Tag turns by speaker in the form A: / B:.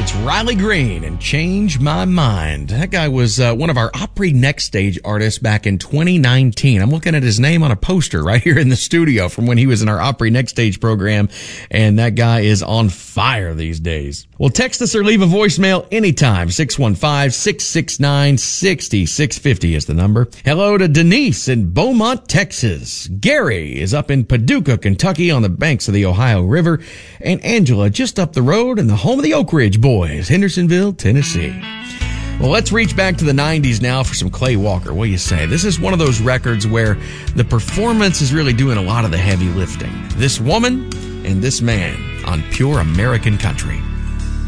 A: That's Riley Green and Change My Mind. That guy was one of our Opry Next Stage artists back in 2019. I'm looking at his name on a poster right here in the studio from when he was in our Opry Next Stage program, and that guy is on fire these days. Well, text us or leave a voicemail anytime. 615-669-6650 is the number. Hello to Denise in Beaumont, Texas. Gary is up in Paducah, Kentucky on the banks of the Ohio River. And Angela just up the road in the home of the Oak Ridge Boys, Hendersonville, Tennessee. Well, let's reach back to the 90s now for some Clay Walker. What do you say? This is one of those records where the performance is really doing a lot of the heavy lifting. This woman and this man on Pure American Country.